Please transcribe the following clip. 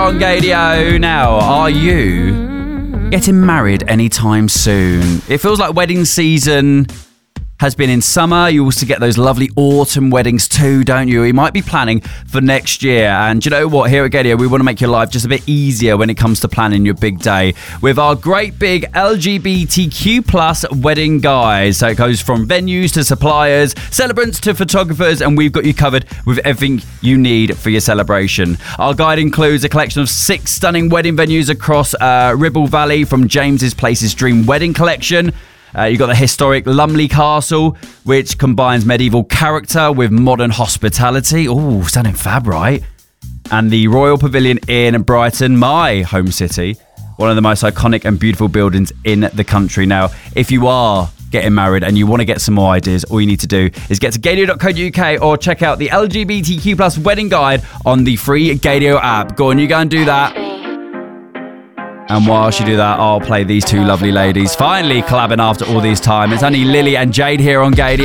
on Gaydio. Now, are you getting married anytime soon? It feels like wedding season has been in summer. You also get those lovely autumn weddings too, don't you? You might be planning for next year. And you know what? Here at Gaydio, we want to make your life just a bit easier when it comes to planning your big day with our great big LGBTQ plus wedding guide. So it goes from venues to suppliers, celebrants to photographers, and we've got you covered with everything you need for your celebration. Our guide includes a collection of 6 stunning wedding venues across Ribble Valley from James's Place's Dream Wedding Collection. You've got the historic Lumley Castle, which combines medieval character with modern hospitality. Oh, sounding fab, right? And the Royal Pavilion in Brighton, my home city. One of the most iconic and beautiful buildings in the country. Now, if you are getting married and you want to get some more ideas, all you need to do is get to gaydio.co.uk or check out the LGBTQ plus wedding guide on the free Gaydio app. Go on, you go and do that. And whilst you do that, I'll play these two lovely ladies finally collabing after all this time. It's only Lily and Jade here on Gaydio.